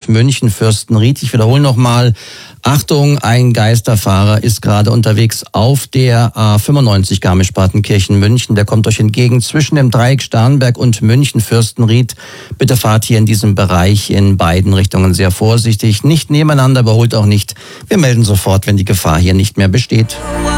München-Fürstenried. Ich wiederhole nochmal. Achtung, ein Geisterfahrer ist gerade unterwegs auf der A95 Garmisch-Partenkirchen-München. Der kommt euch entgegen zwischen dem Dreieck Starnberg und München-Fürstenried. Bitte fahrt hier in diesem Bereich in beiden Richtungen sehr vorsichtig. Nicht nebeneinander, überholt auch nicht. Wir melden sofort, wenn die Gefahr hier nicht mehr besteht.